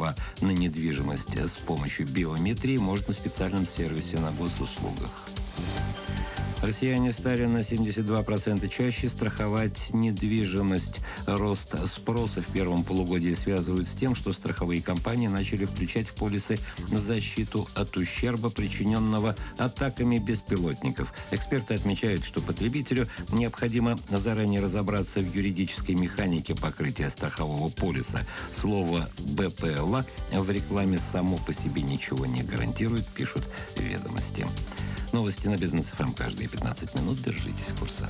права на недвижимость с помощью биометрии может на специальном сервисе на госуслугах. Россияне стали на 72% чаще страховать недвижимость. Рост спроса в первом полугодии связывают с тем, что страховые компании начали включать в полисы защиту от ущерба, причиненного атаками беспилотников. Эксперты отмечают, что потребителю необходимо заранее разобраться в юридической механике покрытия страхового полиса. Слово «БПЛА» в рекламе само по себе ничего не гарантирует, пишут «Ведомости». Новости на Бизнес ФМ каждые 15 минут. Держитесь курса.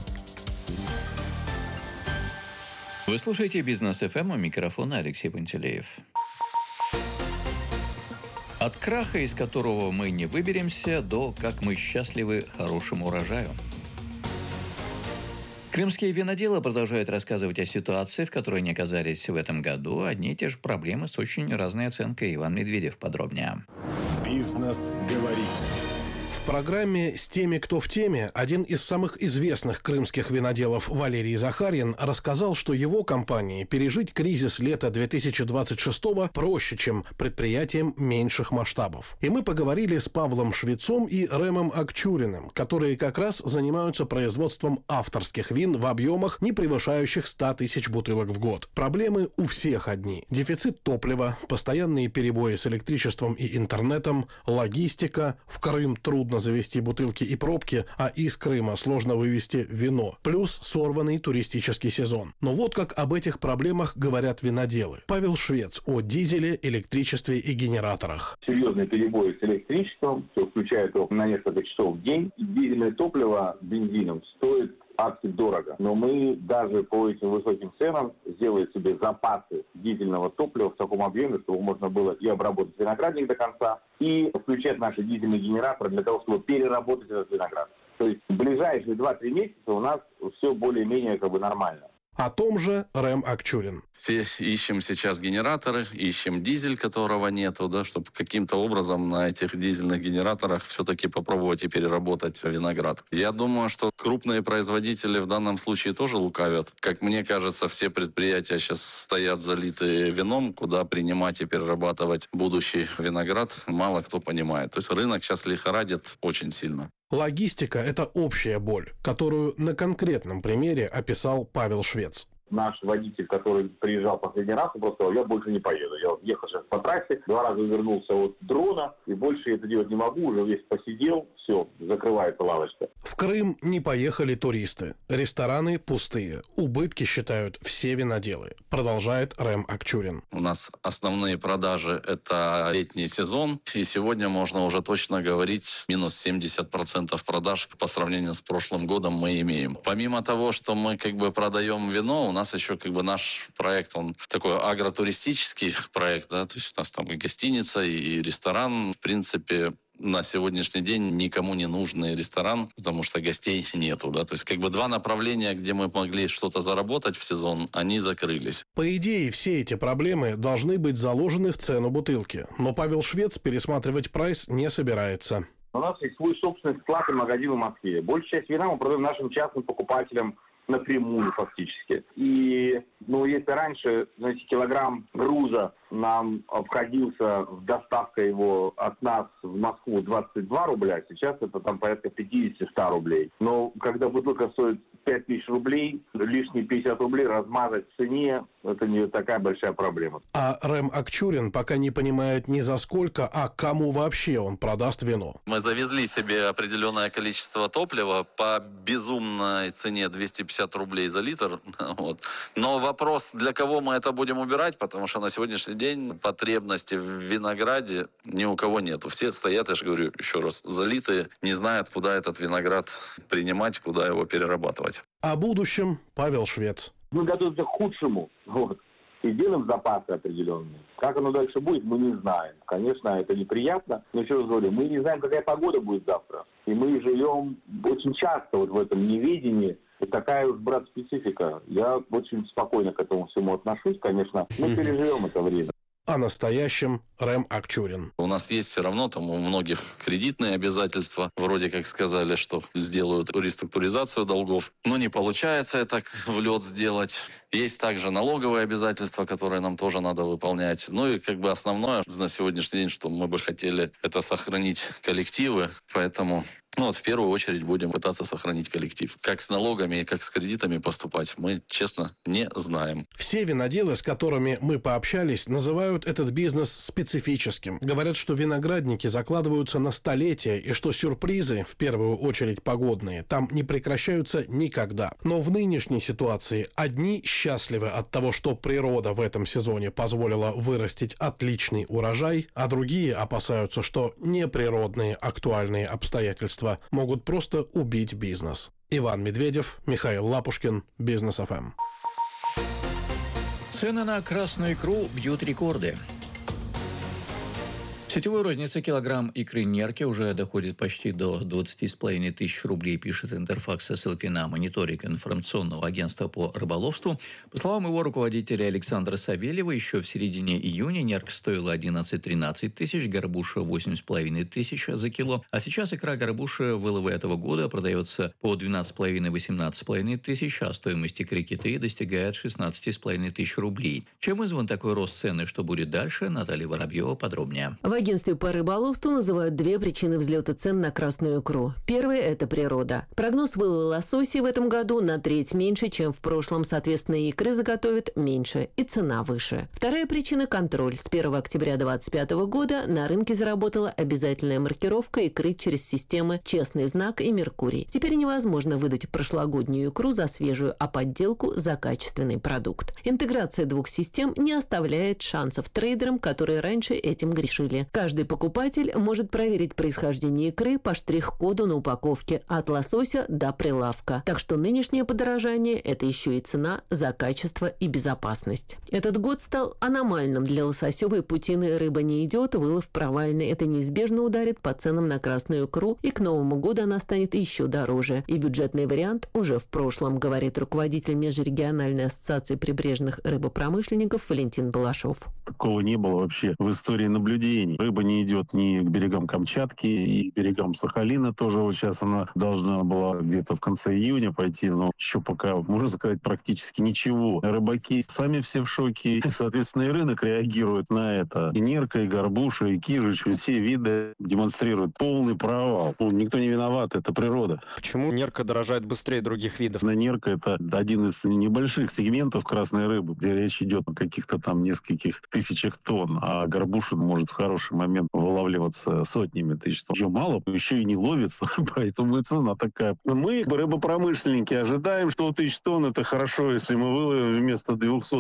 Вы слушаете Бизнес ФМ, у микрофона Алексей Пантелеев. От краха, из которого мы не выберемся, до «как мы счастливы хорошему урожаю». Крымские виноделы продолжают рассказывать о ситуации, в которой они оказались в этом году. Одни и те же проблемы с очень разной оценкой. Иван Медведев подробнее. Бизнес говорит. В программе «С теми, кто в теме» один из самых известных крымских виноделов Валерий Захарьин рассказал, что его компании пережить кризис лета 2026-го проще, чем предприятиям меньших масштабов. И мы поговорили с Павлом Швецом и Рэмом Акчуриным, которые как раз занимаются производством авторских вин в объемах, не превышающих 100 тысяч бутылок в год. Проблемы у всех одни: дефицит топлива, постоянные перебои с электричеством и интернетом, логистика, в Крым трудно завести бутылки и пробки, а из Крыма сложно вывести вино, плюс сорванный туристический сезон. Но вот как об этих проблемах говорят виноделы. Павел Швец о дизеле, электричестве и генераторах. Серьезные перебои с электричеством, что включает его на несколько часов в день. Дизельное топливо бензином стоит дорого. Но мы даже по этим высоким ценам сделали себе запасы дизельного топлива в таком объеме, чтобы можно было и обработать виноградник до конца, и включать наши дизельные генераторы для того, чтобы переработать этот виноград. То есть в ближайшие 2-3 месяца у нас все более-менее нормально. О том же Рэм Акчурин. Все ищем сейчас генераторы, ищем дизель, которого нету, чтобы каким-то образом на этих дизельных генераторах все-таки попробовать и переработать виноград. Я думаю, что крупные производители в данном случае тоже лукавят. Как мне кажется, все предприятия сейчас стоят залитые вином, куда принимать и перерабатывать будущий виноград, мало кто понимает. То есть рынок сейчас лихорадит очень сильно. Логистика – это общая боль, которую на конкретном примере описал Павел Швец. Наш водитель, который приезжал последний раз, он просто сказал: я больше не поеду. Я ехал сейчас по трассе, 2 раза вернулся от дрона, и больше это делать не могу, уже весь посидел, все, закрывается лавочка. В Крым не поехали туристы. Рестораны пустые. Убытки считают все виноделы. Продолжает Рэм Акчурин. У нас основные продажи – это летний сезон, и сегодня можно уже точно говорить, минус 70% продаж по сравнению с прошлым годом мы имеем. Помимо того, что мы продаем вино, у нас еще наш проект, он такой агротуристический проект, да, то есть у нас там и гостиница, и ресторан. В принципе, на сегодняшний день никому не нужный ресторан, потому что гостей нету, да, то есть 2 направления, где мы могли что-то заработать в сезон, они закрылись. По идее, все эти проблемы должны быть заложены в цену бутылки, но Павел Швец пересматривать прайс не собирается. У нас есть свой собственный склад и магазин в Москве. Большая часть вина мы продаем нашим частным покупателям напрямую фактически. И, если раньше, килограмм груза нам обходился в доставка его от нас в Москву 22 рубля, сейчас это порядка 50-100 рублей. Но когда бутылка стоит 5000 рублей, лишние 50 рублей размазать в цене, это не такая большая проблема. А Рэм Акчурин пока не понимает ни за сколько, а кому вообще он продаст вино. Мы завезли себе определенное количество топлива по безумной цене 250 рублей за литр. Вот. Но вопрос, для кого мы это будем убирать, потому что на сегодняшний день потребности в винограде ни у кого нету. Все стоят, я же говорю еще раз, залитые, не знают, куда этот виноград принимать, куда его перерабатывать. О будущем Павел Швец. Мы готовимся к худшему. И делаем запасы определенные. Как оно дальше будет, мы не знаем. Конечно, это неприятно, но еще раз говорю, мы не знаем, какая погода будет завтра. И мы живем очень часто в этом неведении. И такая уж, брат, специфика. Я очень спокойно к этому всему отношусь, конечно. Мы переживем это время. О настоящем Рэм Акчурин. У нас есть все равно у многих кредитные обязательства. Вроде как сказали, что сделают реструктуризацию долгов. Но не получается это в лед сделать. Есть также налоговые обязательства, которые нам тоже надо выполнять. Ну и как бы основное на сегодняшний день, что мы бы хотели, это сохранить коллективы. Поэтому в первую очередь будем пытаться сохранить коллектив. Как с налогами, как с кредитами поступать, мы, честно, не знаем. Все виноделы, с которыми мы пообщались, называют этот бизнес специфическим. Говорят, что виноградники закладываются на столетия и что сюрпризы, в первую очередь погодные, там не прекращаются никогда. Но в нынешней ситуации одни счастливы от того, что природа в этом сезоне позволила вырастить отличный урожай, а другие опасаются, что неприродные актуальные обстоятельства могут просто убить бизнес. Иван Медведев, Михаил Лапушкин, Бизнес ФМ. Цены на красную икру бьют рекорды. В сетевой рознице килограмм икры нерки уже доходит почти до 20,5 тысяч рублей, пишет Интерфакс со ссылкой на мониторинг информационного агентства по рыболовству. По словам его руководителя Александра Савельева, еще в середине июня нерка стоила 11-13 тысяч, горбуша 8,5 тысяч за кило. А сейчас икра горбуша вылова этого года продается по 12,5-18,5 тысяч, а стоимость икры киты достигает 16,5 тысяч рублей. Чем вызван такой рост цены, что будет дальше, Наталья Воробьева подробнее. В агентстве по рыболовству называют две причины взлета цен на красную икру. Первая – это природа. Прогноз вылова лосося в этом году на треть меньше, чем в прошлом. Соответственно, икры заготовят меньше и цена выше. Вторая причина – контроль. С 1 октября 2025 года на рынке заработала обязательная маркировка икры через системы «Честный знак» и «Меркурий». Теперь невозможно выдать прошлогоднюю икру за свежую, а подделку за качественный продукт. Интеграция двух систем не оставляет шансов трейдерам, которые раньше этим грешили. Каждый покупатель может проверить происхождение икры по штрих-коду на упаковке от лосося до прилавка. Так что нынешнее подорожание – это еще и цена за качество и безопасность. Этот год стал аномальным для лососевой путины. Рыба не идет, вылов провальный. Это неизбежно ударит по ценам на красную икру, и к Новому году она станет еще дороже. И бюджетный вариант уже в прошлом, говорит руководитель Межрегиональной ассоциации прибрежных рыбопромышленников Валентин Балашов. Такого не было вообще в истории наблюдений. Рыба не идет ни к берегам Камчатки, и к берегам Сахалина тоже. Вот сейчас она должна была где-то в конце июня пойти, но еще пока, можно сказать, практически ничего. Рыбаки сами все в шоке, и, соответственно, и рынок реагирует на это. И нерка, и горбуша, и кижич, все виды демонстрируют полный провал. Никто не виноват, это природа. Почему нерка дорожает быстрее других видов? Нерка — это один из небольших сегментов красной рыбы, где речь идет о каких-то там нескольких тысячах тонн, а горбуша может в хороший момент вылавливаться сотнями тысяч тонн. Ее мало, еще и не ловится, поэтому и цена такая. Мы, рыбопромышленники, ожидаем, что 1000 тонн — это хорошо, если мы выловим вместо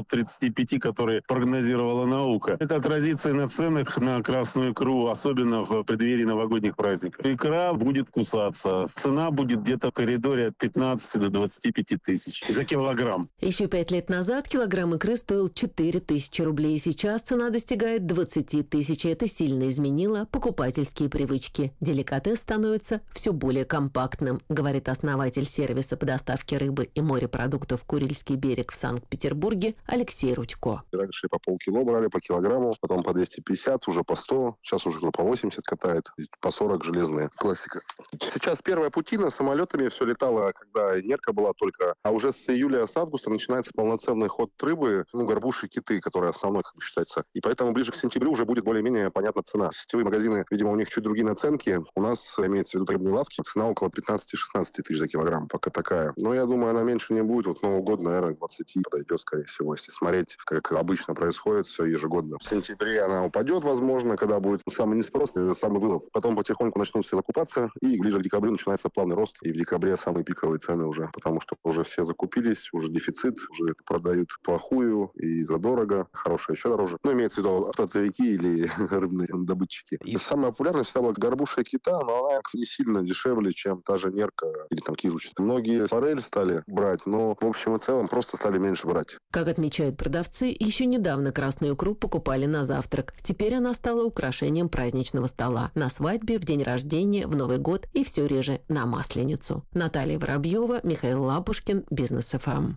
235, которые прогнозировала наука. Это отразится и на ценах на красную икру, особенно в преддверии новогодних праздников. Икра будет кусаться. Цена будет где-то в коридоре от 15 до 25 тысяч за килограмм. Еще 5 лет назад килограмм икры стоил 4 тысячи рублей. Сейчас цена достигает 20 тысяч. Это сильно изменило покупательские привычки. Деликатес становится все более компактным, говорит основатель сервиса по доставке рыбы и морепродуктов «Курильский берег» в Санкт-Петербурге Алексей Рудько. Раньше по полкило брали, по килограмму, потом по 250, уже по 100, сейчас уже по 80 катает, по 40 железные. Классика. Сейчас первая путина самолетами все летало, когда нерка была только, а уже с июля, с августа начинается полноценный ход рыбы, горбуши, киты, которые основной, как бы, считается. И поэтому ближе к сентябрю уже будет более-менее понятна цена. Сетевые магазины, видимо, у них чуть другие наценки. У нас, имеется в виду рыбные лавки, цена около 15-16 тысяч за килограмм, пока такая. Но я думаю, она меньше не будет. Вот Новый год, наверное, 20 подойдет, скорее всего, если смотреть, как обычно происходит все ежегодно. В сентябре она упадет, возможно, когда будет самый неспрос, самый вылов. Потом потихоньку начнут все закупаться, и ближе к декабрю начинается плавный рост. И в декабре самые пиковые цены уже, потому что уже все закупились, уже дефицит, уже продают плохую и задорого, хорошее еще дороже. Ну, имеется в виду автотовики или рыбные добытчики. И самая популярная всегда была горбуша и кита, но она не сильно дешевле, чем та же нерка или там кижуч. Многие форель стали брать, но в общем и целом просто стали меньше брать. Как отмечают продавцы, еще недавно красную икру покупали на завтрак. Теперь она стала украшением праздничного стола. На свадьбе, в день рождения, в Новый год и все реже на Масленицу. Наталья Воробьева, Михаил Лапушкин, Бизнес ФМ.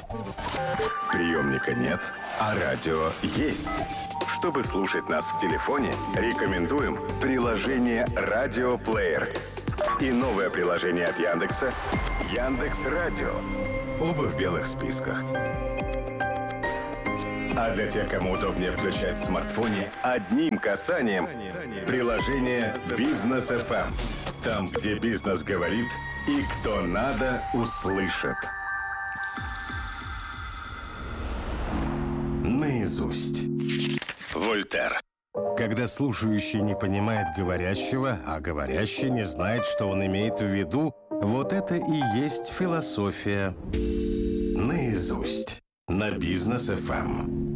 Приемника нет, а радио есть. Чтобы слушать нас в телефоне, рекомендуем приложение «Радиоплеер» и новое приложение от Яндекса «Яндекс.Радио». Оба в белых списках. А для тех, кому удобнее включать в смартфоне одним касанием приложение «Бизнес FM». Там, где бизнес говорит и кто надо, услышит. Наизусть. Вольтер. Когда слушающий не понимает говорящего, а говорящий не знает, что он имеет в виду, вот это и есть философия. Наизусть. На Бизнес FM.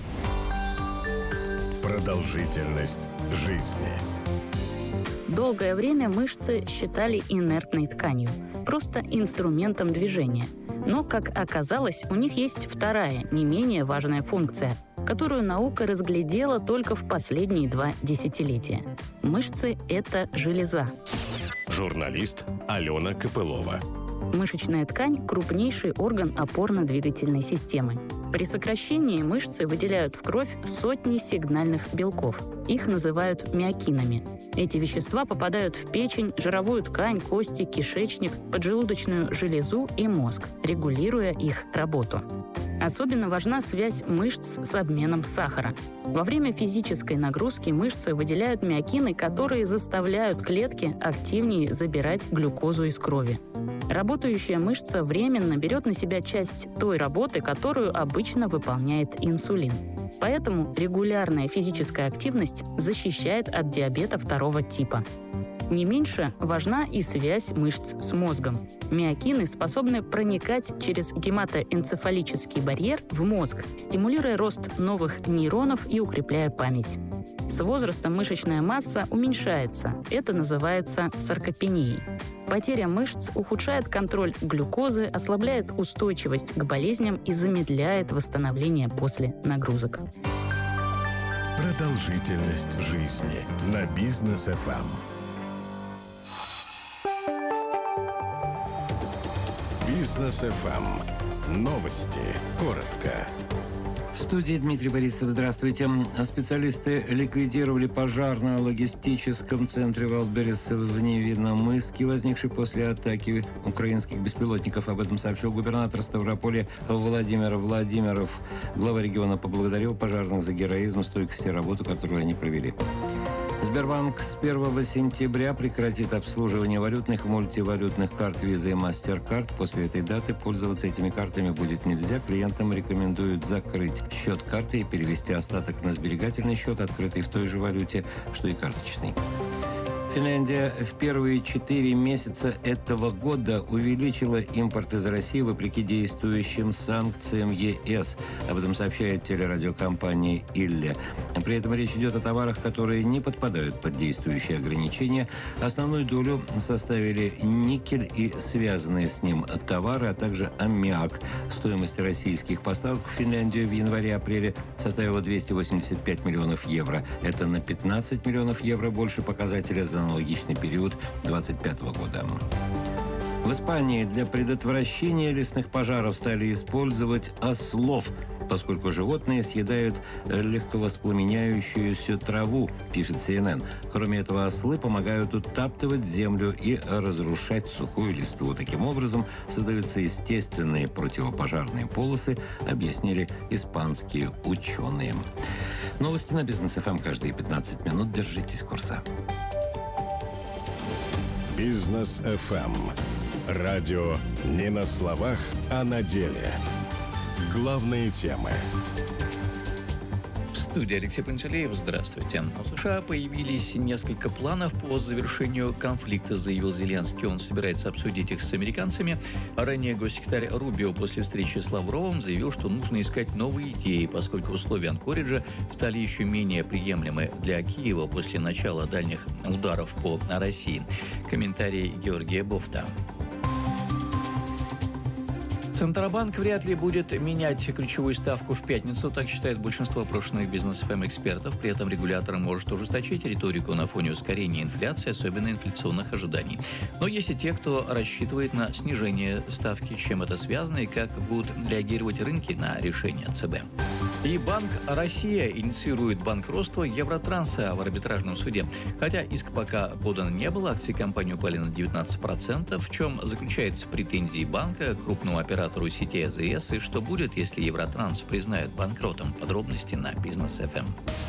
Продолжительность жизни. Долгое время мышцы считали инертной тканью, просто инструментом движения. Но, как оказалось, у них есть вторая, не менее важная функция, которую наука разглядела только в последние 2 десятилетия. Мышцы — это железа. Журналист Алена Копылова. Мышечная ткань – крупнейший орган опорно-двигательной системы. При сокращении мышцы выделяют в кровь сотни сигнальных белков. Их называют миокинами. Эти вещества попадают в печень, жировую ткань, кости, кишечник, поджелудочную железу и мозг, регулируя их работу. Особенно важна связь мышц с обменом сахара. Во время физической нагрузки мышцы выделяют миокины, которые заставляют клетки активнее забирать глюкозу из крови. Работающая мышца временно берет на себя часть той работы, которую обычно выполняет инсулин. Поэтому регулярная физическая активность защищает от диабета 2 типа. Не меньше важна и связь мышц с мозгом. Миокины способны проникать через гематоэнцефалический барьер в мозг, стимулируя рост новых нейронов и укрепляя память. С возрастом мышечная масса уменьшается. Это называется саркопенией. Потеря мышц ухудшает контроль глюкозы, ослабляет устойчивость к болезням и замедляет восстановление после нагрузок. Продолжительность жизни на Бизнес FM. Бизнес FM. Новости. Коротко. В студии Дмитрий Борисов. Здравствуйте. Специалисты ликвидировали пожар на логистическом центре Валберес в Невинномысске, возникший после атаки украинских беспилотников. Об этом сообщил губернатор Ставрополя Владимир Владимиров. Глава региона поблагодарил пожарных за героизм и стойкость и работу, которую они провели. Сбербанк с 1 сентября прекратит обслуживание валютных и мультивалютных карт Visa и MasterCard. После этой даты пользоваться этими картами будет нельзя. Клиентам рекомендуют закрыть счет карты и перевести остаток на сберегательный счет, открытый в той же валюте, что и карточный. Финляндия в первые 4 месяца этого года увеличила импорт из России вопреки действующим санкциям ЕС. Об этом сообщает телерадиокомпания «Илле». При этом речь идет о товарах, которые не подпадают под действующие ограничения. Основную долю составили никель и связанные с ним товары, а также аммиак. Стоимость российских поставок в Финляндию в январе-апреле составила 285 миллионов евро. Это на 15 миллионов евро больше показателя за аналогичный период 2025 года. В Испании для предотвращения лесных пожаров стали использовать ослов, поскольку животные съедают легковоспламеняющуюся траву, пишет CNN. Кроме этого, ослы помогают утаптывать землю и разрушать сухую листву. Таким образом, создаются естественные противопожарные полосы, объяснили испанские ученые. Новости на Бизнес FM каждые 15 минут. Держитесь курса. Бизнес FM. Радио не на словах, а на деле. Главные темы. В студии Алексей Пантелеев. Здравствуйте. В США появились несколько планов по завершению конфликта, заявил Зеленский. Он собирается обсудить их с американцами. А ранее госсекретарь Рубио после встречи с Лавровым заявил, что нужно искать новые идеи, поскольку условия Анкориджа стали еще менее приемлемы для Киева после начала дальних ударов по России. Комментарий Георгия Бофта. Центробанк вряд ли будет менять ключевую ставку в пятницу, так считает большинство опрошенных бизнес-экспертов. При этом регулятор может ужесточить риторику на фоне ускорения инфляции, особенно инфляционных ожиданий. Но есть и те, кто рассчитывает на снижение ставки. С чем это связано и как будут реагировать рынки на решение ЦБ? И Банк «Россия» инициирует банкротство Евротранса в арбитражном суде. Хотя иск пока подан не был, акции компании упали на 19%. В чем заключается претензии банка к крупному оператору сети АЗС и что будет, если Евротранс признают банкротом? Подробности на Бизнес ФМ.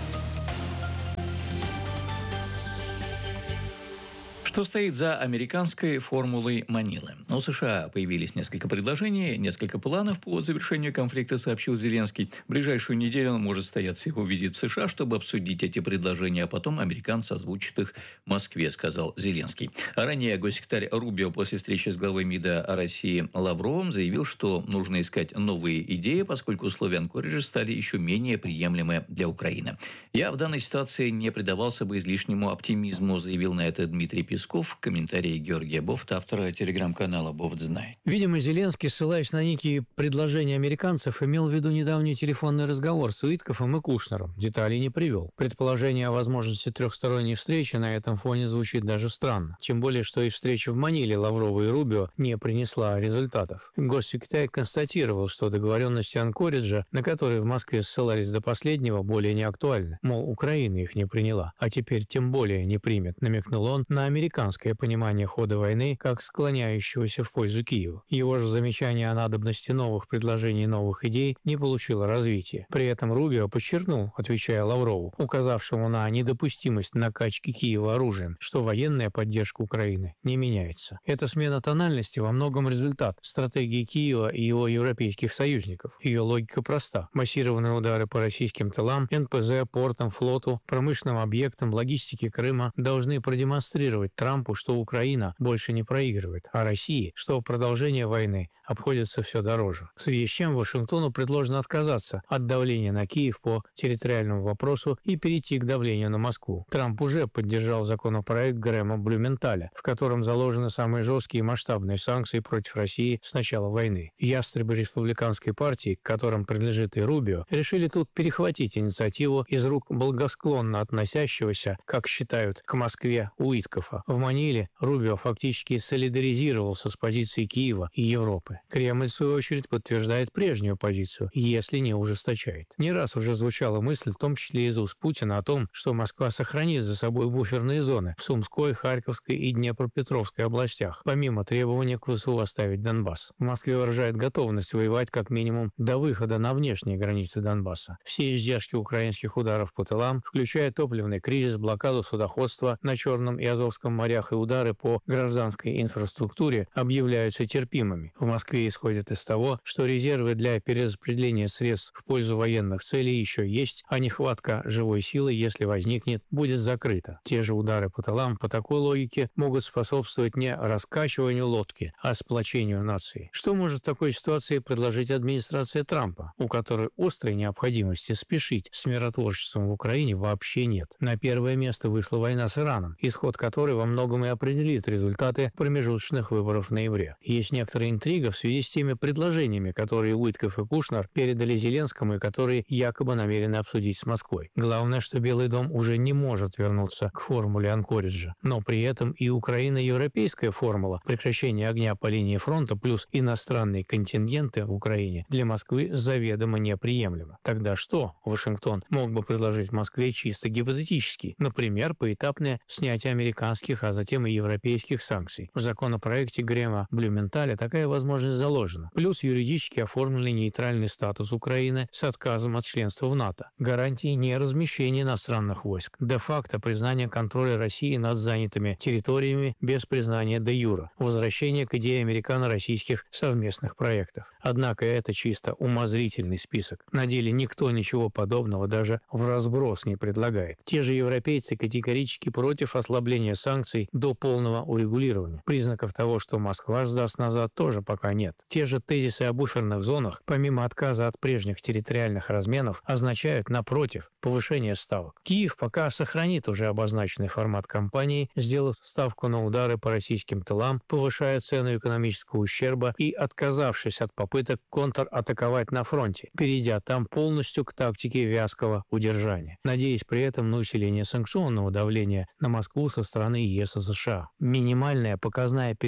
Что стоит за американской формулой Манилы? У США появились несколько предложений, несколько планов по завершению конфликта, сообщил Зеленский. В ближайшую неделю может состояться его визит в США, чтобы обсудить эти предложения, а потом американцы озвучат их в Москве, сказал Зеленский. А ранее госсекретарь Рубио после встречи с главой МИДа России Лавровым заявил, что нужно искать новые идеи, поскольку условия Анкориджа стали еще менее приемлемы для Украины. «Я в данной ситуации не предавался бы излишнему оптимизму», заявил на это Дмитрий Песков. В комментарии Георгия Бофта, автора телеграм-канала «Бофт знает». Видимо, Зеленский, ссылаясь на некие предложения американцев, имел в виду недавний телефонный разговор с Уиткофом и Кушнером. Деталей не привел. Предположение о возможности трехсторонней встречи на этом фоне звучит даже странно. Тем более, что и встреча в Маниле Лаврова и Рубио не принесла результатов. Госсекретарь констатировал, что договоренности Анкориджа, на которые в Москве ссылались до последнего, более не актуальны. Мол, Украина их не приняла, а теперь тем более не примет, намекнул он на американское понимание хода войны как склоняющегося в пользу Киева. Его же замечание о надобности новых предложений и новых идей не получило развития. При этом Рубио подчеркнул, отвечая Лаврову, указавшему на недопустимость накачки Киева оружием, что военная поддержка Украины не меняется. Эта смена тональности во многом результат стратегии Киева и его европейских союзников. Ее логика проста. Массированные удары по российским тылам, НПЗ, портам, флоту, промышленным объектам, логистике Крыма должны продемонстрировать Трампу, что Украина больше не проигрывает, а России, что продолжение войны обходится все дороже. В связи с чем Вашингтону предложено отказаться от давления на Киев по территориальному вопросу и перейти к давлению на Москву. Трамп уже поддержал законопроект Грэма Блюменталя, в котором заложены самые жесткие и масштабные санкции против России с начала войны. Ястребы республиканской партии, к которым принадлежит и Рубио, решили тут перехватить инициативу из рук благосклонно относящегося, как считают, к Москве Уиткофа. В Маниле Рубио фактически солидаризировался с позицией Киева и Европы. Кремль, в свою очередь, подтверждает прежнюю позицию, если не ужесточает. Не раз уже звучала мысль, в том числе из уст Путина, о том, что Москва сохранит за собой буферные зоны в Сумской, Харьковской и Днепропетровской областях, помимо требования к ВСУ оставить Донбасс. В Москве выражает готовность воевать как минимум до выхода на внешние границы Донбасса. Все издержки украинских ударов по тылам, включая топливный кризис, блокаду судоходства на Черном и Азовском морях и удары по гражданской инфраструктуре, объявляются терпимыми. В Москве исходят из того, что резервы для перераспределения средств в пользу военных целей еще есть, а нехватка живой силы, если возникнет, будет закрыта. Те же удары по тылам по такой логике могут способствовать не раскачиванию лодки, а сплочению нации. Что может в такой ситуации предложить администрация Трампа, у которой острой необходимости спешить с миротворчеством в Украине вообще нет? На первое место вышла война с Ираном, исход которой во многом и определит результаты промежуточных выборов в ноябре. Есть некоторая интрига в связи с теми предложениями, которые Уиткоф и Кушнер передали Зеленскому и которые якобы намерены обсудить с Москвой. Главное, что Белый дом уже не может вернуться к формуле Анкориджа. Но при этом и Украино-европейская формула прекращения огня по линии фронта плюс иностранные контингенты в Украине для Москвы заведомо неприемлемо. Тогда что Вашингтон мог бы предложить Москве чисто гипотетически? Например, поэтапное снятие американских, а затем и европейских санкций. В законопроекте Грэма Блюменталя такая возможность заложена. Плюс юридически оформленный нейтральный статус Украины с отказом от членства в НАТО. Гарантии неразмещения иностранных войск. Де-факто признание контроля России над занятыми территориями без признания де-юра. Возвращение к идее американо-российских совместных проектов. Однако это чисто умозрительный список. На деле никто ничего подобного даже в разброс не предлагает. Те же европейцы категорически против ослабления санкций до полного урегулирования. Признаков того, что Москва сдаст назад, тоже пока нет. Те же тезисы о буферных зонах, помимо отказа от прежних территориальных разменов, означают, напротив, повышение ставок. Киев пока сохранит уже обозначенный формат кампании, сделав ставку на удары по российским тылам, повышая цену экономического ущерба и отказавшись от попыток контратаковать на фронте, перейдя там полностью к тактике вязкого удержания, надеясь при этом на усиление санкционного давления на Москву со стороны ЕС и США. Минимальная показная переговорная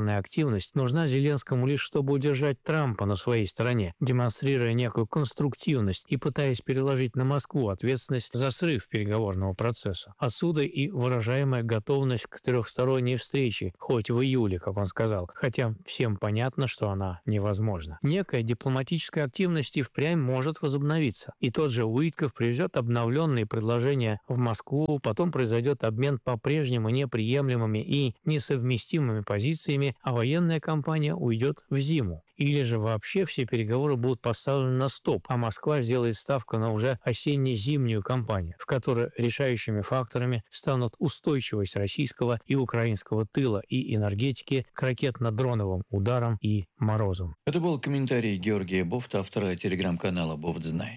военная активность нужна Зеленскому лишь чтобы удержать Трампа на своей стороне, демонстрируя некую конструктивность и пытаясь переложить на Москву ответственность за срыв переговорного процесса. Отсюда и выражаемая готовность к трехсторонней встрече, хоть в июле, как он сказал, хотя всем понятно, что она невозможна. Некая дипломатическая активность и впрямь может возобновиться. И тот же Уитков привезет обновленные предложения в Москву, потом произойдет обмен по-прежнему неприемлемыми и несовместимыми позициями, а военная кампания уйдет в зиму. Или же вообще все переговоры будут поставлены на стоп, а Москва сделает ставку на уже осенне-зимнюю кампанию, в которой решающими факторами станут устойчивость российского и украинского тыла и энергетики к ракетно-дроновым ударам и морозам. Это был комментарий Георгия Бофта, автора телеграм-канала «Бофт знает».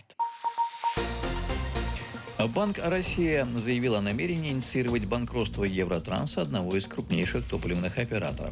Банк «Россия» заявил о намерении инициировать банкротство Евротранса, одного из крупнейших топливных операторов.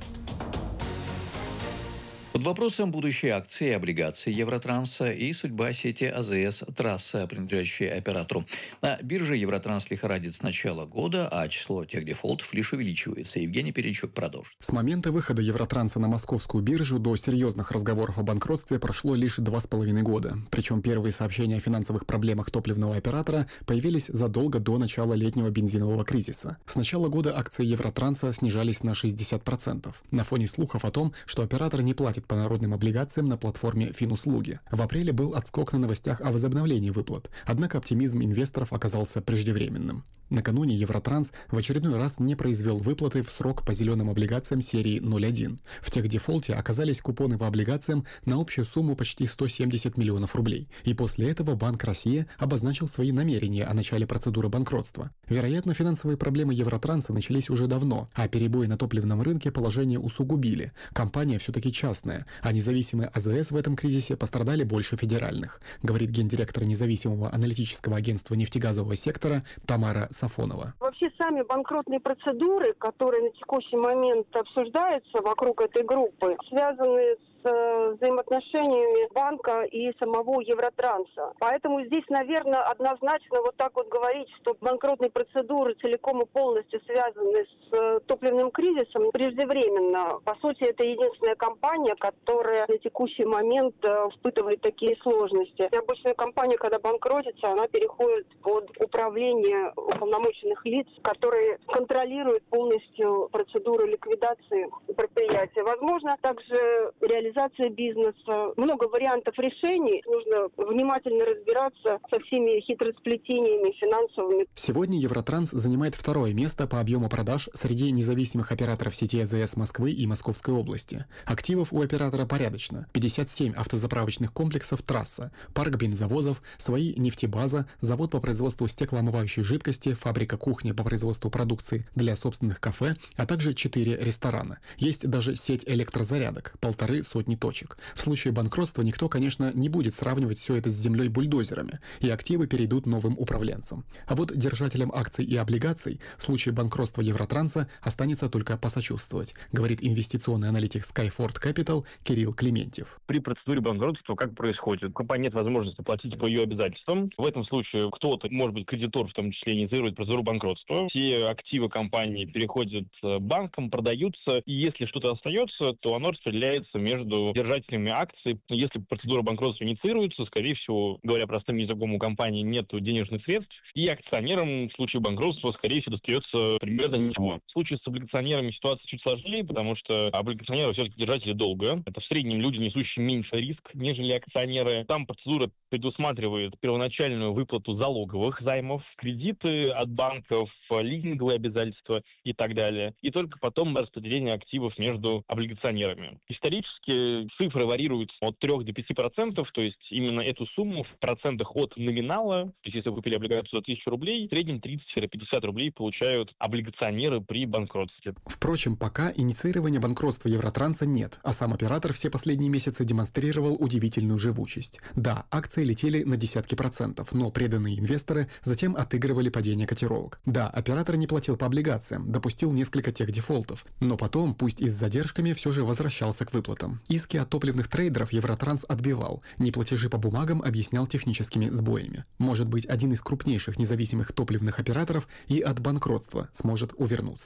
Под вопросом будущие акции и облигации Евротранса и судьба сети АЗС «Трасса», принадлежащей оператору. На бирже Евротранс лихорадит с начала года, а число техдефолтов лишь увеличивается. Евгений Перечук продолжит. С момента выхода Евротранса на московскую биржу до серьезных разговоров о банкротстве прошло лишь 2,5 года. Причем первые сообщения о финансовых проблемах топливного оператора появились задолго до начала летнего бензинового кризиса. С начала года акции Евротранса снижались на 60%. На фоне слухов о том, что оператор не платит по народным облигациям на платформе Финуслуги. В апреле был отскок на новостях о возобновлении выплат, однако оптимизм инвесторов оказался преждевременным. Накануне Евротранс в очередной раз не произвел выплаты в срок по зеленым облигациям серии 01. В техдефолте оказались купоны по облигациям на общую сумму почти 170 миллионов рублей. И после этого Банк России обозначил свои намерения о начале процедуры банкротства. Вероятно, финансовые проблемы Евротранса начались уже давно, а перебои на топливном рынке положение усугубили. Компания все-таки частная, а независимые АЗС в этом кризисе пострадали больше федеральных, говорит гендиректор независимого аналитического агентства нефтегазового сектора Тамара Сафонова. Вообще сами банкротные процедуры, которые на текущий момент обсуждаются вокруг этой группы, связаны с взаимоотношениями банка и самого Евротранса. Поэтому здесь, наверное, однозначно вот так вот говорить, что банкротные процедуры целиком и полностью связаны с топливным кризисом, преждевременно. По сути, это единственная компания, которая на текущий момент испытывает такие сложности. И обычная компания, когда банкротится, она переходит под управление уполномоченных лиц, которые контролируют полностью процедуру ликвидации предприятия. Возможно, также реализация бизнеса. Много вариантов решений. Нужно внимательно разбираться со всеми хитросплетениями финансовыми. Сегодня Евротранс занимает второе место по объему продаж среди независимых операторов сети АЗС Москвы и Московской области. Активов у оператора порядочно. 57 автозаправочных комплексов «Трасса», парк бензовозов, свои нефтебаза, завод по производству стеклоомывающей жидкости, фабрика кухни по производству продукции для собственных кафе, а также 4 ресторана. Есть даже сеть электрозарядок, 1,5 сотни точек. В случае банкротства никто, конечно, не будет сравнивать все это с землей-бульдозерами, и активы перейдут новым управленцам. А вот держателям акций и облигаций в случае банкротства Евротранса останется только посочувствовать, говорит инвестиционный аналитик Skyford Capital Кирилл Клементьев. При процедуре банкротства как происходит? У компании нет возможности платить по ее обязательствам. В этом случае кто-то, может быть, кредитор в том числе, инициирует процедуру банкротства. Все активы компании переходят банкам, продаются, и если что-то остается, то оно распределяется между держателями акций. Если процедура банкротства инициируется, скорее всего, говоря простым языком, у компании нет денежных средств, и акционерам в случае банкротства, скорее всего, достается примерно ничего. В случае с облигационерами ситуация чуть сложнее, потому что облигационеры все-таки держатели долга. Это в среднем люди, несущие меньше риск, нежели акционеры. Там процедура предусматривает первоначальную выплату залоговых займов, кредиты от банков, лизинговые обязательства и так далее. И только потом распределение активов между облигационерами. Исторически цифры варьируются от 3 до 5%, то есть именно эту сумму в процентах от номинала, то есть если вы купили облигацию за 1000 рублей, в среднем 30-50 рублей получают облигационеры при банкротстве. Впрочем, пока инициирования банкротства Евротранса нет, а сам оператор все последние месяцы демонстрировал удивительную живучесть. Да, акции летели на десятки процентов, но преданные инвесторы затем отыгрывали падение котировок. Да, оператор не платил по облигациям, допустил несколько техдефолтов, но потом, пусть и с задержками, все же возвращался к выплатам. Иски от топливных трейдеров Евротранс отбивал, неплатежи по бумагам объяснял техническими сбоями. Может быть, один из крупнейших независимых топливных операторов и от банкротства сможет увернуться.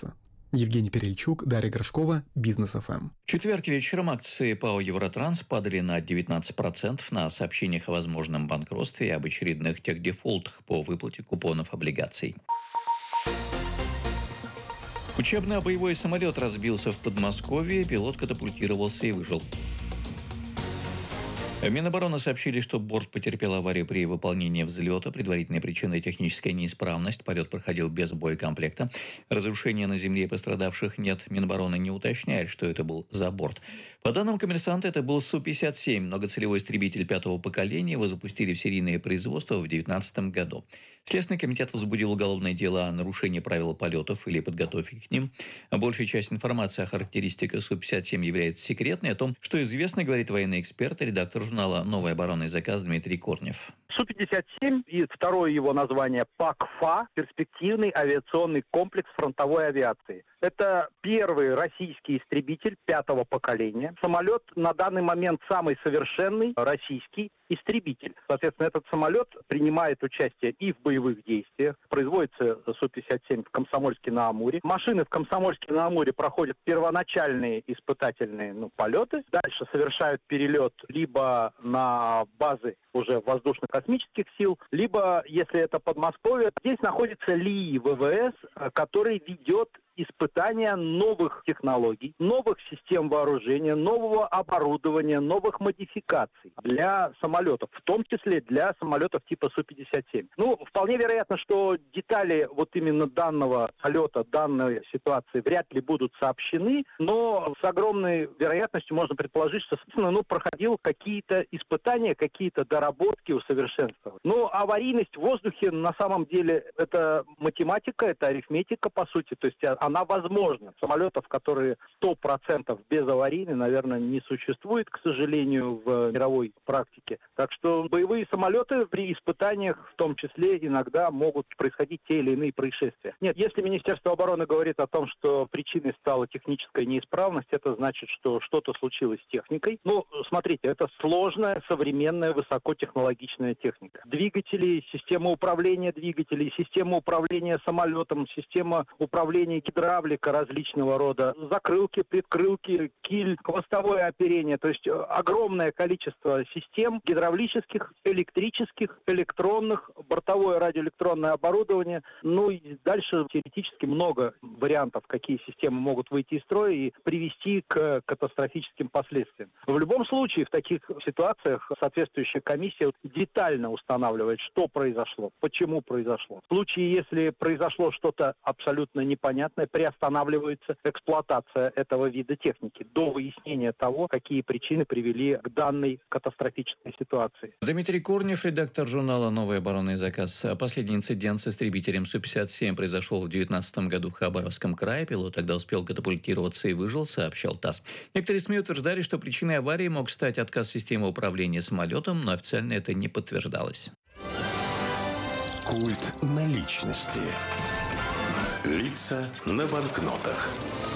Евгений Перельчук, Дарья Горшкова, Бизнес ФМ. В четверг вечером акции ПАО «Евротранс» падали на 19% на сообщениях о возможном банкротстве и об очередных техдефолтах по выплате купонов облигаций. Учебно-боевой самолет разбился в Подмосковье, пилот катапультировался и выжил. Минобороны сообщили, что борт потерпел аварию при выполнении взлета. Предварительной причиной техническая неисправность. Полет проходил без боекомплекта. Разрушения на земле и пострадавших нет. Минобороны не уточняет, что это был за борт. По данным «Коммерсанта», это был Су-57, многоцелевой истребитель 5-го поколения. Его запустили в серийное производство в 2019 году. Следственный комитет возбудил уголовное дело о нарушении правил полетов или подготовке к ним. Большая часть информации о характеристиках Су-57 является секретной. О том, что известно, говорит военный эксперт и редактор журнала «Новый оборонный заказ» Дмитрий Корнев. Су-57 и второе его название ПАКФА – перспективный авиационный комплекс фронтовой авиации. Это первый российский истребитель 5-го поколения. Самолет на данный момент самый совершенный российский истребитель. Соответственно, этот самолет принимает участие и в боевых действиях. Производится Су-57 в Комсомольске-на-Амуре. Машины в Комсомольске-на-Амуре проходят первоначальные испытательные полеты. Дальше совершают перелет либо на базы уже воздушно-космических сил, либо, если это Подмосковье, здесь находится ЛИИ ВВС, который ведет испытания новых технологий, новых систем вооружения, нового оборудования, новых модификаций для самолетов, в том числе для самолетов типа Су-57. Вполне вероятно, что детали вот именно данного полета, данной ситуации вряд ли будут сообщены, но с огромной вероятностью можно предположить, что, собственно, проходил какие-то испытания, какие-то доработки, усовершенствования. Аварийность в воздухе на самом деле это математика, это арифметика, по сути, то есть она возможна. Самолетов, которые 100% безаварийны, наверное, не существует, к сожалению, в мировой практике. Так что боевые самолеты при испытаниях в том числе иногда могут происходить те или иные происшествия. Нет, если Министерство обороны говорит о том, что причиной стала техническая неисправность, это значит, что что-то случилось с техникой. Смотрите, это сложная, современная, высокотехнологичная техника. Двигатели, система управления двигателей, система управления самолетом, система управления гидравлика различного рода, закрылки, предкрылки, киль, хвостовое оперение. То есть огромное количество систем гидравлических, электрических, электронных, бортовое радиоэлектронное оборудование. И дальше теоретически много вариантов, какие системы могут выйти из строя и привести к катастрофическим последствиям. В любом случае, в таких ситуациях соответствующая комиссия детально устанавливает, что произошло, почему произошло. В случае, если произошло что-то абсолютно непонятное, приостанавливается эксплуатация этого вида техники до выяснения того, какие причины привели к данной катастрофической ситуации. Дмитрий Корнев, редактор журнала «Новый оборонный заказ». Последний инцидент с истребителем Су-57 произошел в 2019 году в Хабаровском крае. Пилот тогда успел катапультироваться и выжил, сообщал ТАСС. Некоторые СМИ утверждали, что причиной аварии мог стать отказ системы управления самолетом, но официально это не подтверждалось. Культ наличности. Лица на банкнотах.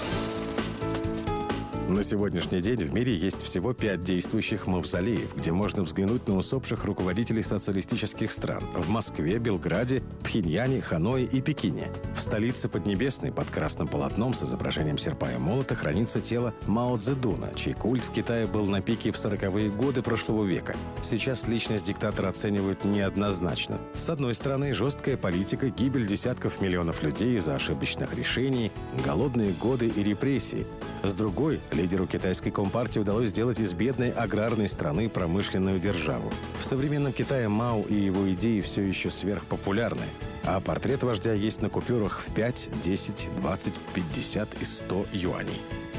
На сегодняшний день в мире есть всего 5 действующих мавзолеев, где можно взглянуть на усопших руководителей социалистических стран. В Москве, Белграде, Пхеньяне, Ханое и Пекине. В столице Поднебесной под красным полотном с изображением серпа и молота хранится тело Мао Цзэдуна, чей культ в Китае был на пике в 40-е годы прошлого века. Сейчас личность диктатора оценивают неоднозначно. С одной стороны, жесткая политика, гибель десятков миллионов людей из-за ошибочных решений, голодные годы и репрессии. С другой, лидеру китайской компартии удалось сделать из бедной аграрной страны промышленную державу. В современном Китае Мао и его идеи все еще сверхпопулярны, а портрет вождя есть на купюрах в 5, 10, 20, 50 и 100 юаней.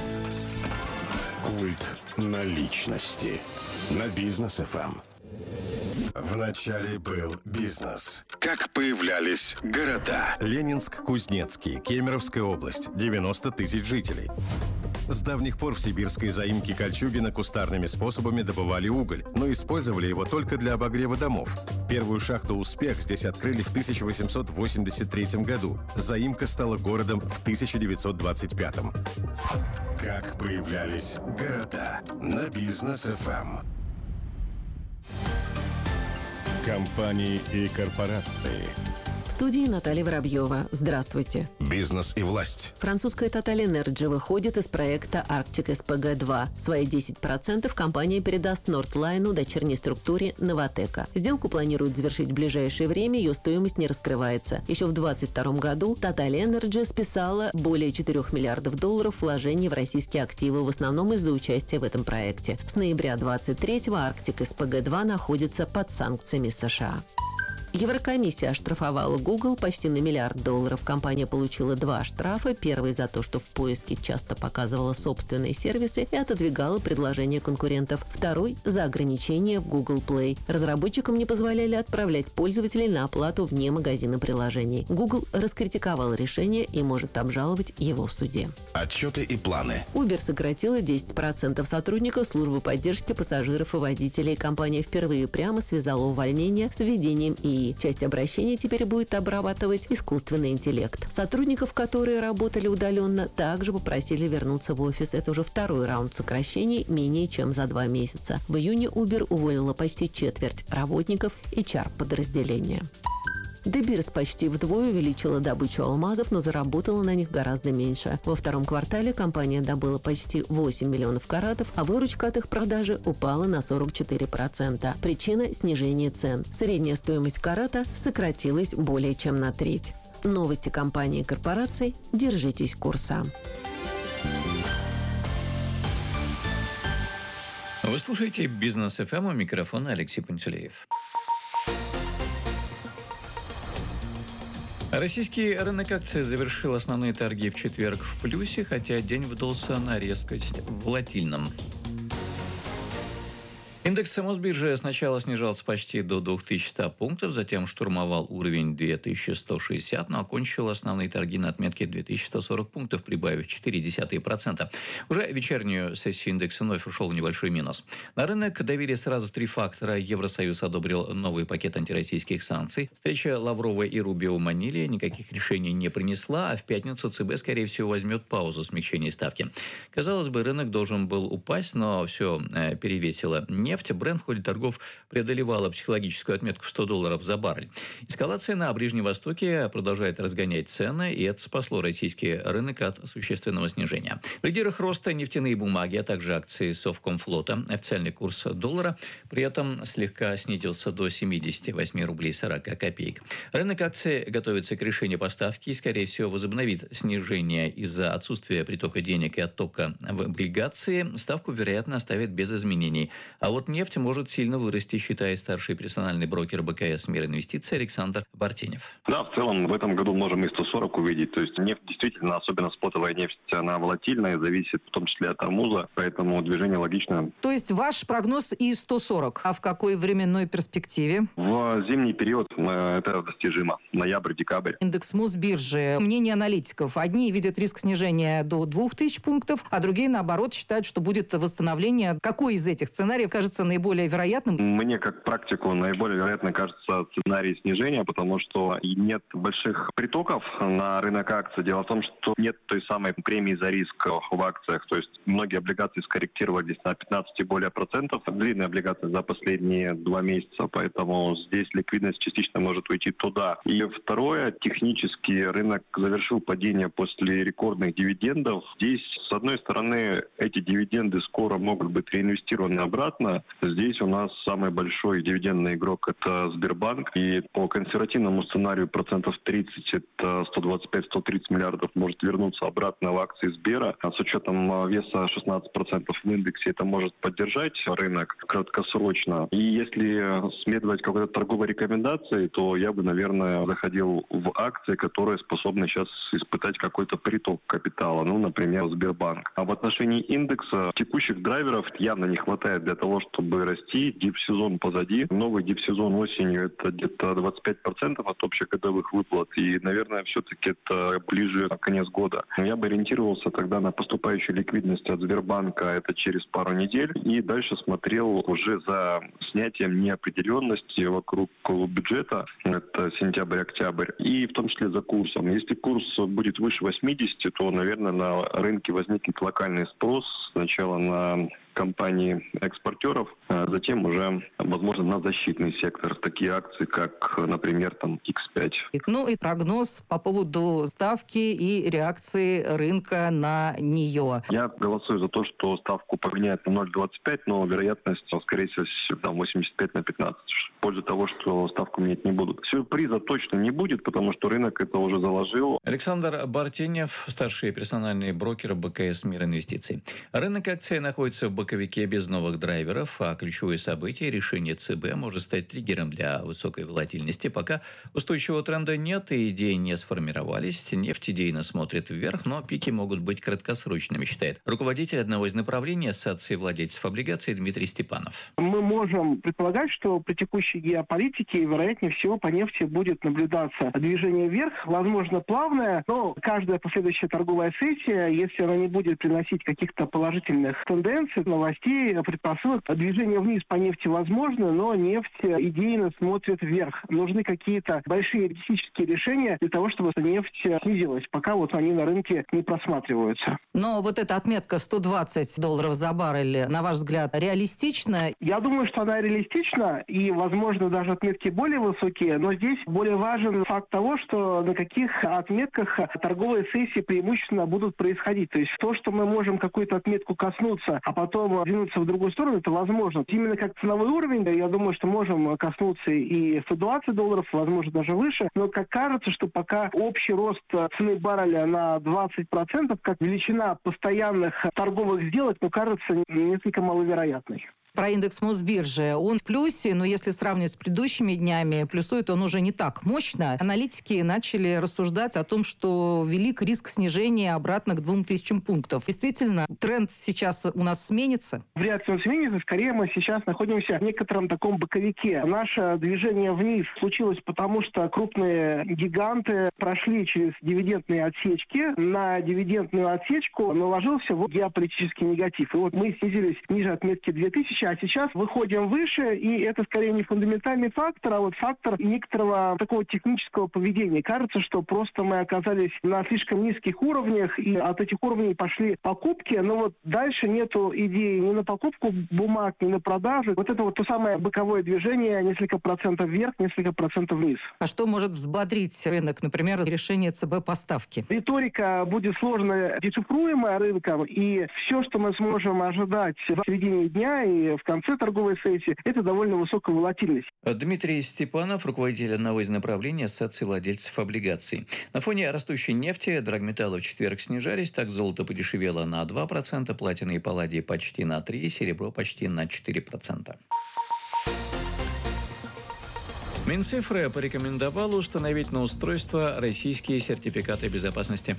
Культ наличности. На Бизнес ФМ. Вначале был бизнес. Как появлялись города? Ленинск-Кузнецкий, Кемеровская область, 90 тысяч жителей. С давних пор в сибирской заимке Кольчугино кустарными способами добывали уголь, но использовали его только для обогрева домов. Первую шахту «Успех» здесь открыли в 1883 году. Заимка стала городом в 1925. Как появлялись города? На Бизнес ФМ. Компании и корпорации. В студии Наталья Воробьева. Здравствуйте. Бизнес и власть. Французская Total Energy выходит из проекта Arctic SPG-2. Свои 10% компания передаст Nordline, дочерней структуре Новатэка. Сделку планируют завершить в ближайшее время, ее стоимость не раскрывается. Еще в 2022 году Total Energy списала более $4 миллиардов вложений в российские активы, в основном из-за участия в этом проекте. С ноября 23-го Arctic SPG-2 находится под санкциями США. Еврокомиссия оштрафовала Google почти на $1 миллиард. Компания получила 2 штрафа. Первый за то, что в поиске часто показывала собственные сервисы и отодвигала предложения конкурентов. Второй – за ограничения в Google Play. Разработчикам не позволяли отправлять пользователей на оплату вне магазина приложений. Google раскритиковал решение и может обжаловать его в суде. Отчеты и планы. Uber сократила 10% сотрудников службы поддержки пассажиров и водителей. Компания впервые прямо связала увольнение с введением ИИ. Часть обращений теперь будет обрабатывать искусственный интеллект. Сотрудников, которые работали удаленно, также попросили вернуться в офис. Это уже второй раунд сокращений менее чем за 2 месяца. В июне Uber уволила почти четверть работников HR-подразделения. De Beers почти вдвое увеличила добычу алмазов, но заработала на них гораздо меньше. Во втором квартале компания добыла почти 8 миллионов каратов, а выручка от их продажи упала на 44%. Причина – снижение цен. Средняя стоимость карата сократилась более чем на треть. Новости компании и корпораций. Держитесь курса. Вы слушаете «Бизнес ФМ», у микрофона Алексей Пантелеев. Российский рынок акций завершил основные торги в четверг в плюсе, хотя день выдался на резкость волатильным. Индекс Мосбиржи сначала снижался почти до 2100 пунктов, затем штурмовал уровень 2160, но окончил основные торги на отметке 2140 пунктов, прибавив 0,4%. Уже вечернюю сессию индекса вновь ушел в небольшой минус. На рынок давили сразу 3 фактора. Евросоюз одобрил новый пакет антироссийских санкций. Встреча Лаврова и Рубио в Маниле никаких решений не принесла, а в пятницу ЦБ, скорее всего, возьмет паузу смягчения ставки. Казалось бы, рынок должен был упасть, но все перевесило нефть. Брент в ходе торгов преодолевала психологическую отметку в $100 за баррель. Эскалация на Ближнем Востоке продолжает разгонять цены, и это спасло российский рынок от существенного снижения. В лидерах роста нефтяные бумаги, а также акции Совкомфлота. Официальный курс доллара при этом слегка снизился до 78 рублей 40 копеек. Рынок акций готовится к решению поставки и, скорее всего, возобновит снижение из-за отсутствия притока денег и оттока в облигации. Ставку, вероятно, оставит без изменений. А вот нефть может сильно вырасти, считает старший персональный брокер БКС «Мир инвестиций» Александр Бартенев. Да, в целом в этом году можем и 140 увидеть. То есть нефть действительно, особенно спотовая нефть, она волатильная, зависит в том числе от армуза, поэтому движение логично. То есть ваш прогноз и 140, а в какой временной перспективе? В зимний период это достижимо. Ноябрь-декабрь. Индекс Мосбиржи. Мнение аналитиков. Одни видят риск снижения до 2000 пунктов, а другие, наоборот, считают, что будет восстановление. Какой из этих сценариев кажется наиболее вероятным? Мне, как практику, наиболее вероятно кажется сценарий снижения, потому что нет больших притоков на рынок акций. Дело в том, что нет той самой премии за риск в акциях. То есть многие облигации скорректировались на 15 и более процентов. Длинные облигации за последние 2 месяца, поэтому здесь ликвидность частично может уйти туда. И второе, технически рынок завершил падение после рекордных дивидендов. Здесь, с одной стороны, эти дивиденды скоро могут быть реинвестированы обратно. Здесь у нас самый большой дивидендный игрок – это Сбербанк. И по консервативному сценарию 30%, это 125-130 миллиардов, может вернуться обратно в акции Сбера. А с учетом веса 16% в индексе это может поддержать рынок краткосрочно. И если следовать какой-то торговой рекомендации, то я бы, наверное, заходил в акции, которые способны сейчас испытать какой-то приток капитала. Ну, например, Сбербанк. А в отношении индекса текущих драйверов явно не хватает для того, чтобы расти. Дип-сезон позади. Новый дип-сезон осенью – это где-то 25% от общегодовых выплат. И, наверное, все-таки это ближе к конец года. Я бы ориентировался тогда на поступающую ликвидность от Сбербанка. Это через пару недель. И дальше смотрел уже за снятием неопределенности вокруг бюджета. Это сентябрь-октябрь. И в том числе за курсом. Если курс будет выше 80, то, наверное, на рынке возникнет локальный спрос. Сначала на компаний-экспортеров, затем уже, возможно, на защитный сектор. Такие акции, как, например, там X5. Ну и прогноз по поводу ставки и реакции рынка на нее. Я голосую за то, что ставку поменяют на 0,25, но вероятность, скорее всего, там 85/15. В пользу того, что ставку менять не будут. Сюрприза точно не будет, потому что рынок это уже заложил. Александр Бартенев, старший персональный брокер БКС «Мир инвестиций». Рынок акций находится в боковике без новых драйверов, а ключевое событие – решение ЦБ может стать триггером для высокой волатильности. Пока устойчивого тренда нет и идеи не сформировались. Нефть идейно смотрит вверх, но пики могут быть краткосрочными, считает руководитель одного из направлений Ассоциации владельцев облигаций Дмитрий Степанов. Мы можем предполагать, что при текущей геополитике, вероятнее всего, по нефти будет наблюдаться движение вверх, возможно, плавное, но каждая последующая торговая сессия, если она не будет приносить каких-то положительных тенденций, новостей, предпосылок, движение вниз по нефти возможно, но нефть идейно смотрит вверх. Нужны какие-то большие юридические решения для того, чтобы нефть снизилась, пока вот они на рынке не просматриваются. Но вот эта отметка $120 за баррель, на ваш взгляд, реалистична? Я думаю, что она реалистична, и, возможно, даже отметки более высокие, но здесь более важен факт того, что на каких отметках торговые сессии преимущественно будут происходить. То есть то, что мы можем какую-то отметку коснуться, а потом двинуться в другую сторону, это возможно. Именно как ценовой уровень, я думаю, что можем коснуться и $120, возможно, даже выше, но как кажется, что пока общий рост цены барреля на 20%, как величина постоянных торговых сделок, кажется несколько маловероятной. Про индекс Мосбиржи. Он в плюсе, но если сравнивать с предыдущими днями, плюсует он уже не так мощно. Аналитики начали рассуждать о том, что велик риск снижения обратно к 2000 пунктов. Действительно, тренд сейчас у нас сменится? Вряд ли он сменится. Скорее, мы сейчас находимся в некотором таком боковике. Наше движение вниз случилось потому, что крупные гиганты прошли через дивидендные отсечки. На дивидендную отсечку наложился геополитический негатив. И вот мы снизились ниже отметки 2000, а сейчас выходим выше, и это скорее не фундаментальный фактор, а вот фактор некоторого такого технического поведения. Кажется, что просто мы оказались на слишком низких уровнях, и от этих уровней пошли покупки, но вот дальше нету идеи ни на покупку бумаг, ни на продажи. Вот это вот то самое боковое движение, несколько процентов вверх, несколько процентов вниз. А что может взбодрить рынок, например, решение ЦБ по ставке? Риторика будет сложно дешифруемая рынком, и все, что мы сможем ожидать в середине дня и в конце торговой сессии, это довольно высокая волатильность. Дмитрий Степанов, руководитель одного из направлений Ассоциации владельцев облигаций. На фоне растущей нефти драгметаллы в четверг снижались, так золото подешевело на 2%, платина и палладий почти на 3%, серебро почти на 4%. Минцифры порекомендовала установить на устройство российские сертификаты безопасности.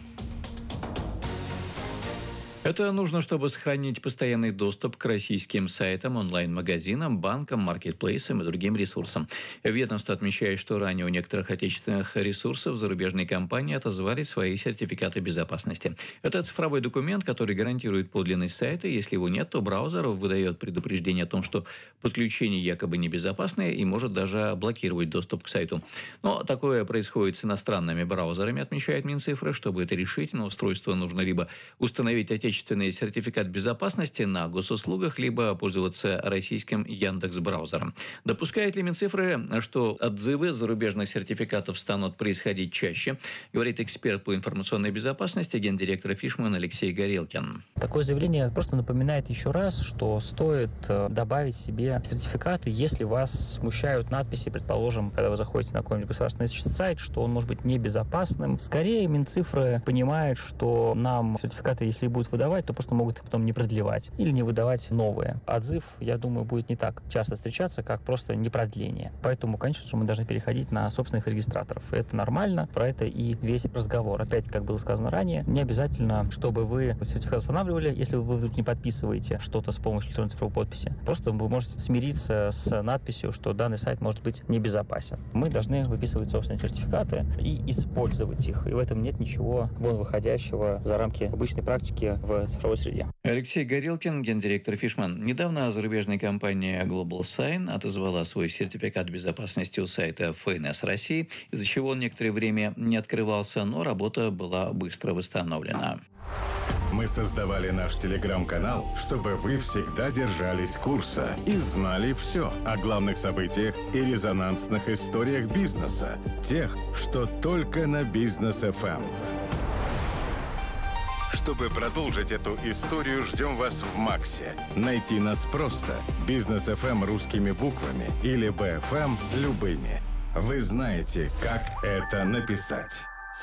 Это нужно, чтобы сохранить постоянный доступ к российским сайтам, онлайн-магазинам, банкам, маркетплейсам и другим ресурсам. Ведомство отмечает, что ранее у некоторых отечественных ресурсов зарубежные компании отозвали свои сертификаты безопасности. Это цифровой документ, который гарантирует подлинность сайта. Если его нет, то браузер выдает предупреждение о том, что подключение якобы небезопасное и может даже блокировать доступ к сайту. Но такое происходит с иностранными браузерами, отмечает Минцифры. Чтобы это решить, на устройство нужно либо установить отечественный сертификат безопасности на госуслугах, либо пользоваться российским Яндекс.Браузером. Допускает ли Минцифры, что отзывы зарубежных сертификатов станут происходить чаще, говорит эксперт по информационной безопасности, гендиректор Фишман Алексей Горелкин. Такое заявление просто напоминает еще раз, что стоит добавить себе сертификаты, если вас смущают надписи, предположим, когда вы заходите на какой-нибудь государственный сайт, что он может быть небезопасным. Скорее, Минцифры понимают, что нам сертификаты, если будут выдавать, то просто могут их потом не продлевать или не выдавать новые. Отзыв, я думаю, будет не так часто встречаться, как просто непродление. Поэтому, конечно же, мы должны переходить на собственных регистраторов. Это нормально, про это и весь разговор. Опять, как было сказано ранее, не обязательно, чтобы вы сертификат устанавливали, если вы вдруг не подписываете что-то с помощью электронной цифровой подписи. Просто вы можете смириться с надписью, что данный сайт может быть небезопасен. Мы должны выписывать собственные сертификаты и использовать их. И в этом нет ничего вон выходящего за рамки обычной практики в цифровой среде. Алексей Горелкин, гендиректор Фишман. Недавно зарубежная компания Global Sign отозвала свой сертификат безопасности у сайта ФНС России, из-за чего он некоторое время не открывался, но работа была быстро восстановлена. Мы создавали наш телеграм-канал, чтобы вы всегда держались курса и знали все о главных событиях и резонансных историях бизнеса. Тех, что только на Бизнес FM. Чтобы продолжить эту историю, ждем вас в Максе. Найти нас просто. Бизнес FM русскими буквами или BFM любыми. Вы знаете, как это написать.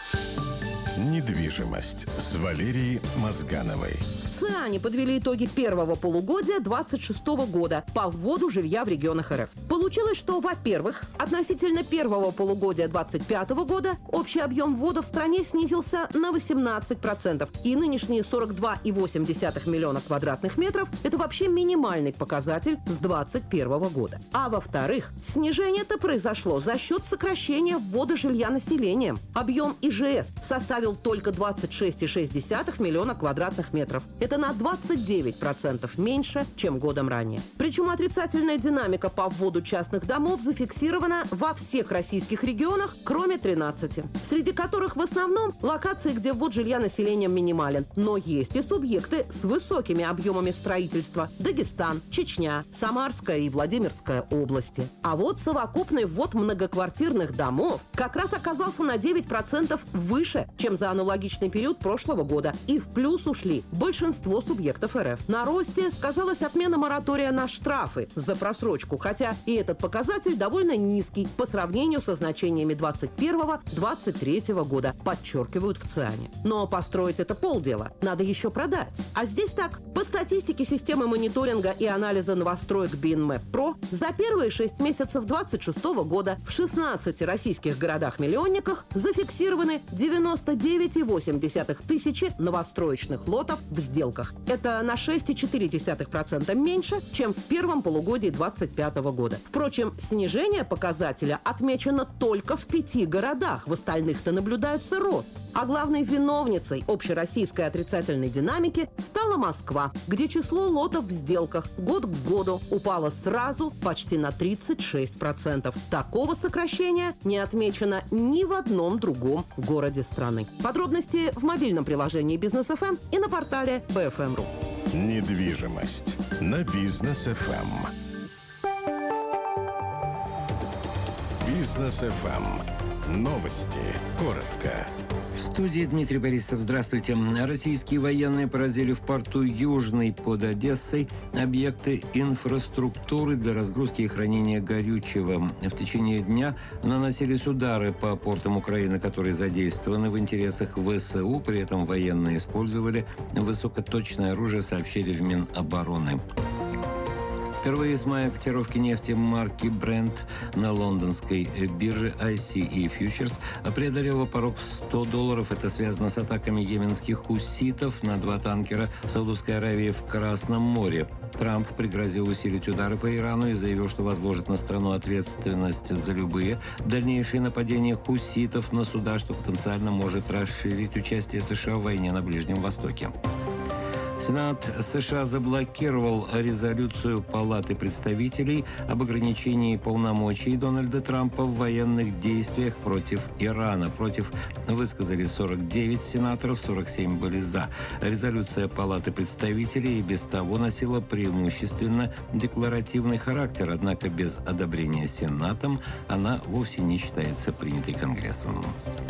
Недвижимость с Валерией Мозгановой. В ЦИАНе подвели итоги первого полугодия 2026 года по вводу жилья в регионах РФ. Получилось, что, во-первых, относительно первого полугодия 2025 года общий объем ввода в стране снизился на 18%. И нынешние 42,8 миллиона квадратных метров – это вообще минимальный показатель с 2021 года. А во-вторых, снижение-то произошло за счет сокращения ввода жилья населением. Объем ИЖС составил только 26,6 миллиона квадратных метров. Это на 29% меньше, чем годом ранее. Причем отрицательная динамика по вводу частных домов зафиксирована во всех российских регионах, кроме 13, среди которых в основном локации, где ввод жилья населением минимален. Но есть и субъекты с высокими объемами строительства – Дагестан, Чечня, Самарская и Владимирская области. А вот совокупный ввод многоквартирных домов как раз оказался на 9% выше, чем за аналогичный период прошлого года. И в плюс ушли большинство субъектов РФ. На росте сказалась отмена моратория на штрафы за просрочку, хотя и этот показатель довольно низкий по сравнению со значениями 2021-2023 года, подчеркивают в ЦИАНе. Но построить это полдела. Надо еще продать. А здесь так. По статистике системы мониторинга и анализа новостроек BinMap-Pro за первые 6 месяцев 2026 года в 16 российских городах-миллионниках зафиксированы 99,8 тысячи новостроечных лотов в сделках. Это на 6,4% меньше, чем в первом полугодии 2025 года. Впрочем, снижение показателя отмечено только в 5 городах. В остальных-то наблюдается рост. А главной виновницей общероссийской отрицательной динамики стала Москва, где число лотов в сделках год к году упало сразу почти на 36%. Такого сокращения не отмечено ни в одном другом городе страны. Подробности в мобильном приложении Бизнес FM и на портале BFM.ru. Недвижимость на Бизнес FM. Бизнес FM. Новости. Коротко. В студии Дмитрий Борисов. Здравствуйте. Российские военные поразили в порту Южный под Одессой объекты инфраструктуры для разгрузки и хранения горючего. В течение дня наносились удары по портам Украины, которые задействованы в интересах ВСУ. При этом военные использовали высокоточное оружие, сообщили в Минобороны. Впервые с мая котировки нефти марки Brent на лондонской бирже ICE Futures преодолела порог в $100. Это связано с атаками йеменских хуситов на 2 танкера Саудовской Аравии в Красном море. Трамп пригрозил усилить удары по Ирану и заявил, что возложит на страну ответственность за любые дальнейшие нападения хуситов на суда, что потенциально может расширить участие США в войне на Ближнем Востоке. Сенат США заблокировал резолюцию Палаты представителей об ограничении полномочий Дональда Трампа в военных действиях против Ирана. Против высказались 49 сенаторов, 47 были за. Резолюция Палаты представителей и без того носила преимущественно декларативный характер, однако без одобрения Сенатом она вовсе не считается принятой Конгрессом.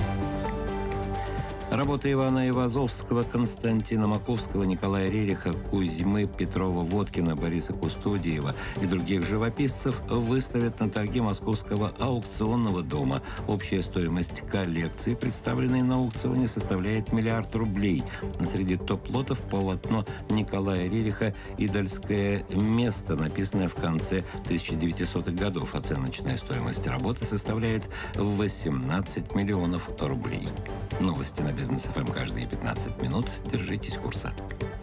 Работы Ивана Ивазовского, Константина Маковского, Николая Рериха, Кузьмы Петрова-Водкина, Бориса Кустодиева и других живописцев выставят на торги Московского аукционного дома. Общая стоимость коллекции, представленной на аукционе, составляет $1 миллиард рублей. Среди топ-лотов полотно Николая Рериха «Идольское место», написанное в конце 1900-х годов. Оценочная стоимость работы составляет 18 миллионов рублей. Новости на Бизнес FM каждые 15 минут. Держитесь курса.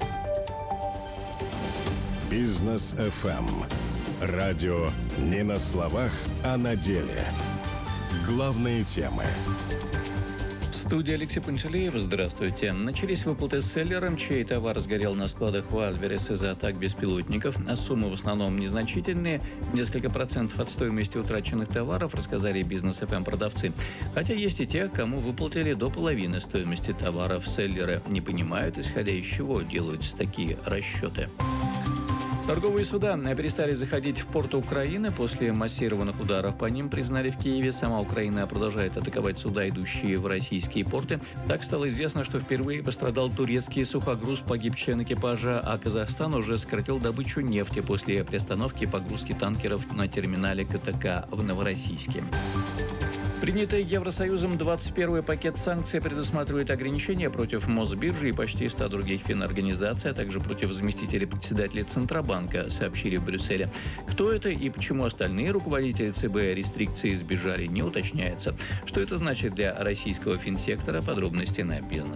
Бизнес FM. Радио не на словах, а на деле. Главные темы. Студия Алексей Пантелеев. Здравствуйте. Начались выплаты селлерам, чей товар сгорел на складах в Альберес из-за атак беспилотников. А суммы в основном незначительные. Несколько процентов от стоимости утраченных товаров, рассказали Бизнес ФМ продавцы. Хотя есть и те, кому выплатили до половины стоимости товаров. Селлеры не понимают, исходя из чего делаются такие расчеты. Торговые суда перестали заходить в порты Украины после массированных ударов по ним, признали в Киеве. Сама Украина продолжает атаковать суда, идущие в российские порты. Так стало известно, что впервые пострадал турецкий сухогруз, погиб член экипажа, а Казахстан уже сократил добычу нефти после приостановки погрузки танкеров на терминале КТК в Новороссийске. Принятый Евросоюзом 21-й пакет санкций предусматривает ограничения против Мосбиржи и почти 100 других финорганизаций, а также против заместителей председателя Центробанка, сообщили в Брюсселе. Кто это и почему остальные руководители ЦБ рестрикции избежали, не уточняется. Что это значит для российского финсектора? Подробности на Бизнес.